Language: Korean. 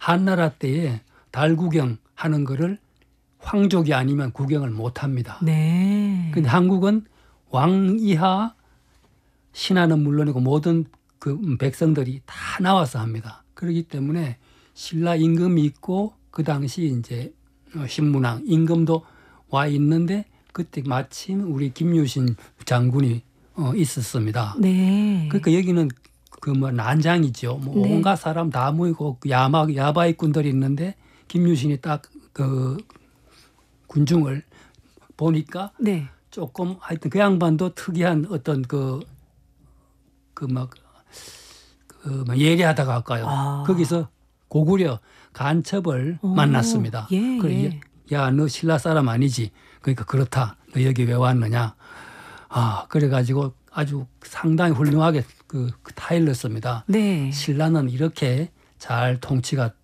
한나라 때에 달 구경하는 거를 황족이 아니면 구경을 못합니다. 네. 근데 한국은 왕 이하 신하는 물론이고 모든 그 백성들이 다 나와서 합니다. 그렇기 때문에 신라 임금이 있고 그 당시 이제 신문왕 임금도 와 있는데 그때 마침 우리 김유신 장군이 있었습니다. 네. 그러니까 여기는 그 뭐 난장이죠. 뭐 네. 온갖 사람 다 모이고 야바이꾼들이 있는데 김유신이 딱 그 군중을 보니까 네. 조금 하여튼 그 양반도 특이한 어떤 예리하다고 할까요? 아. 거기서 고구려 간첩을 오, 만났습니다. 예, 그래, 예. 야, 너 신라 사람 아니지? 그러니까 그렇다. 너 여기 왜 왔느냐? 그래가지고 아주 상당히 훌륭하게 그 타일렀습니다. 네. 신라는 이렇게 잘 통치가